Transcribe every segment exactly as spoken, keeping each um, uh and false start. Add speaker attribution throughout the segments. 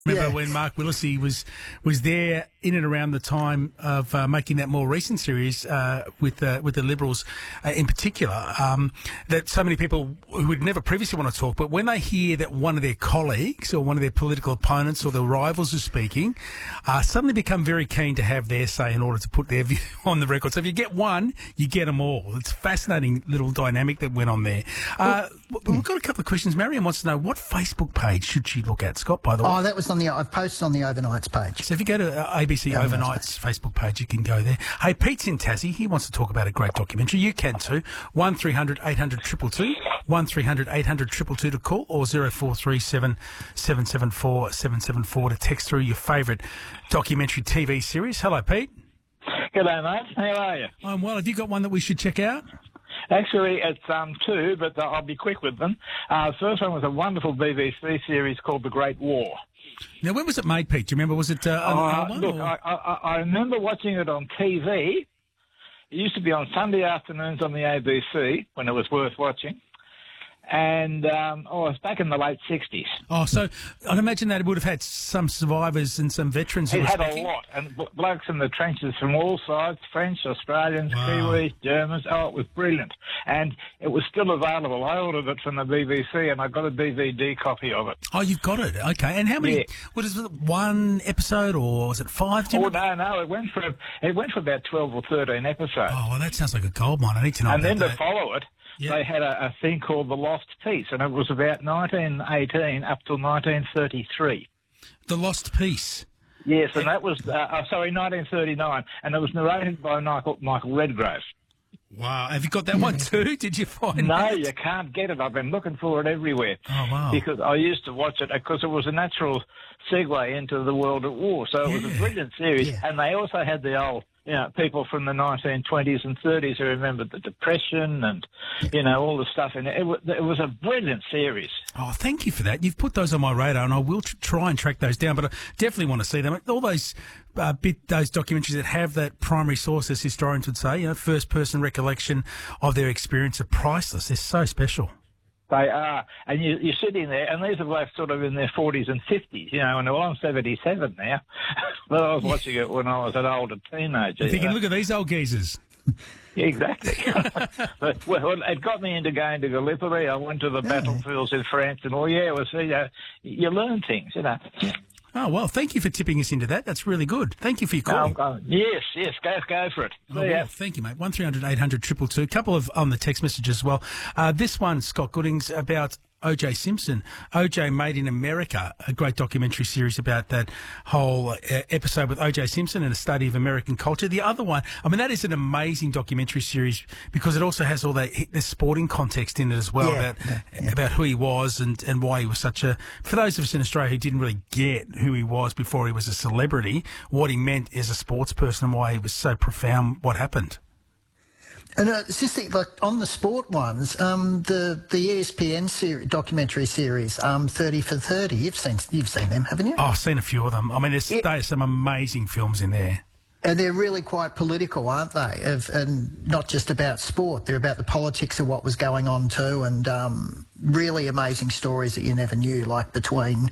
Speaker 1: Remember
Speaker 2: Yeah.
Speaker 1: when Mark Willisey was was there in and around the time of uh, making that more recent series uh, with uh, with the Liberals uh, in particular, um, that so many people who would never previously want to talk, but when they hear that one of their colleagues or one of their political opponents or their rivals is speaking, uh, suddenly become very keen to have their say in order to put their view on the record. So if you get one, you get them all. It's a fascinating little dynamic that went on there. Uh, well, we've got a couple of questions. Marion wants to know, what Facebook page should she look at, Scott, by the way?
Speaker 2: Oh, that was on the, I've posted on the Overnights page.
Speaker 1: So if you go to uh, A B C
Speaker 2: Yeah,
Speaker 1: Overnight's Facebook page, you can go there. Hey, Pete's in Tassie. He wants to talk about a great documentary. You can too. one three hundred eight hundred two two two, one three hundred eight hundred two two two to call, or zero four three seven seven seven four seven seven four to text through your favourite documentary T V series. Hello, Pete.
Speaker 3: G'day, mate. How are you?
Speaker 1: I'm well. Have you got one that we should check out?
Speaker 3: Actually, it's um two, but uh, I'll be quick with them. Uh, the first one was a wonderful B B C series called The Great War.
Speaker 1: Now, when was it made, Pete? Do you remember? Was it uh, on
Speaker 3: Uh,
Speaker 1: one?
Speaker 3: look,
Speaker 1: or-
Speaker 3: I, I, I remember watching it on T V. It used to be on Sunday afternoons on the A B C when it was worth watching. And um, oh, it's back in the late sixties.
Speaker 1: Oh, so I'd imagine that it would have had some survivors and some veterans who
Speaker 3: It
Speaker 1: were
Speaker 3: had a
Speaker 1: speaking.
Speaker 3: lot, and bl- blokes in the trenches from all sides, French, Australians,
Speaker 1: Wow.
Speaker 3: Kiwis, Germans. Oh, it was brilliant. And it was still available. I ordered it from the B B C, and I got a D V D copy of it.
Speaker 1: Oh, you've got it. Okay. And how many?
Speaker 3: Yeah.
Speaker 1: What is it? One episode, or was it five? Do you
Speaker 3: Oh,
Speaker 1: remember?
Speaker 3: no, no, it went for it went for about twelve or thirteen episodes.
Speaker 1: Oh, well, that sounds like a gold mine. I need to know
Speaker 3: and
Speaker 1: about
Speaker 3: then to
Speaker 1: that.
Speaker 3: follow it,
Speaker 1: Yeah.
Speaker 3: they had a, a thing called The Lost Peace, and it was about nineteen eighteen up till nineteen thirty-three.
Speaker 1: The Lost Piece.
Speaker 3: Yes, and that was, uh, uh, sorry, nineteen thirty-nine, and it was narrated by Michael, Michael Redgrave.
Speaker 1: Wow. Have you got that one too? Did you find
Speaker 3: No,
Speaker 1: that?
Speaker 3: you can't get it. I've been looking for it everywhere.
Speaker 1: Oh, wow.
Speaker 3: Because I used to watch it because it was a natural segue into the world at war. So it was
Speaker 1: Yeah.
Speaker 3: a brilliant series.
Speaker 2: Yeah.
Speaker 3: And they also had the old, you know, people from the nineteen twenties and thirties who remembered the Depression and, you know, all the stuff in it. It was, it was a brilliant series.
Speaker 1: Oh, thank you for that. You've put those on my radar, and I will tr- try and track those down. But I definitely want to see them. All those uh, bit those documentaries that have that primary source, as historians would say, you know, first person recollection of their experience, are priceless. They're so special.
Speaker 3: They are. And you, you're sitting there, and these are blokes sort of in their forties and fifties, you know, and well, I'm seventy-seven now. But I was watching it when I was an older teenager.
Speaker 1: You're
Speaker 3: you
Speaker 1: thinking,
Speaker 3: know.
Speaker 1: look at these old geezers.
Speaker 3: Yeah, exactly. But, well, it got me into going to Gallipoli. I went to the battlefields in France, and all. Yeah, it was, you know, you learn things, you know.
Speaker 1: Oh, well, thank you for tipping us into that. That's really good. Thank you for your call.
Speaker 3: Oh, oh, yes, yes, go go for it.
Speaker 1: Oh,
Speaker 3: See ya.
Speaker 1: well, thank you, mate. one three hundred eight hundred two two two. A couple of on the text messages as well. Uh, this one, Scott Goodings, about O J Simpson. O J Made in America, a great documentary series about that whole uh, episode with O J Simpson and a study of American culture. The other one, I mean, that is an amazing documentary series because it also has all that the sporting context in it as well,
Speaker 2: Yeah,
Speaker 1: about
Speaker 2: yeah.
Speaker 1: about who he was and, and why he was such a... For those of us in Australia who didn't really get who he was before he was a celebrity, what he meant as a sports person and why he was so profound, what happened.
Speaker 2: And uh, it's just think, like on the sport ones, um, the the E S P N series, documentary series, um, thirty for thirty. You've seen you've seen them, haven't you?
Speaker 1: Oh, I've seen a few of them. I mean, there's,
Speaker 2: Yeah.
Speaker 1: there are some amazing films in there.
Speaker 2: And they're really quite political, aren't they? Of, and not just about sport. They're about the politics of what was going on too, and um, really amazing stories that you never knew, like between.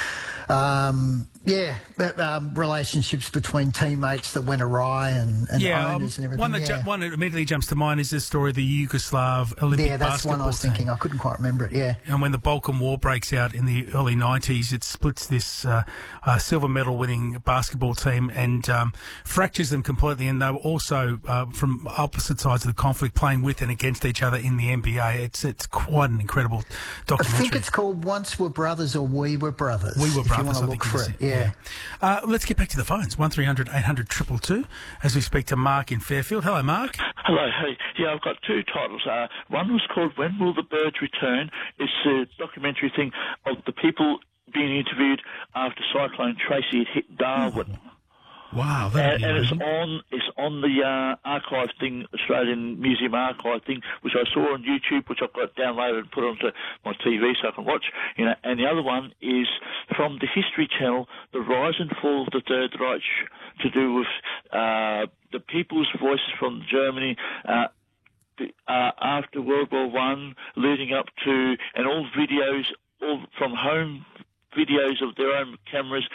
Speaker 2: Um, yeah, but, um, relationships between teammates that went awry and, and
Speaker 1: Yeah, um,
Speaker 2: owners and everything.
Speaker 1: one that
Speaker 2: yeah.
Speaker 1: ju- one that immediately jumps to mind is the story of the Yugoslav Olympic
Speaker 2: yeah, that's
Speaker 1: basketball
Speaker 2: one I was
Speaker 1: team.
Speaker 2: thinking. I couldn't quite remember it. Yeah.
Speaker 1: And when the Balkan War breaks out in the early nineties, it splits this uh, uh, silver medal winning basketball team and um, fractures them completely. And they were also uh, from opposite sides of the conflict, playing with and against each other in the N B A. It's it's quite an incredible
Speaker 2: I
Speaker 1: documentary.
Speaker 2: think it's called Once Were Brothers or We Were Brothers.
Speaker 1: We Were
Speaker 2: if
Speaker 1: Brothers.
Speaker 2: you want
Speaker 1: I
Speaker 2: to
Speaker 1: think
Speaker 2: look for
Speaker 1: is
Speaker 2: it. Yeah.
Speaker 1: Uh, let's get back to the phones. one three hundred eight hundred two two two as we speak to Mark in Fairfield. Hello, Mark.
Speaker 4: Hello, hey. Yeah, I've got two titles. Uh, one was called When Will the Birds Return? It's a documentary thing of the people being interviewed after Cyclone Tracy had hit Darwin.
Speaker 1: Wow, that'd
Speaker 4: And,
Speaker 1: be
Speaker 4: and it's
Speaker 1: amazing.
Speaker 4: on it's on the uh, archive thing, Australian Museum archive thing, which I saw on YouTube, which I've got downloaded and put onto my T V so I can watch. You know, and the other one is from the History Channel, The Rise and Fall of the Third Reich, to do with uh, the people's voices from Germany. Uh, the- uh, after World War One, leading up to, and all videos all from home videos of their own cameras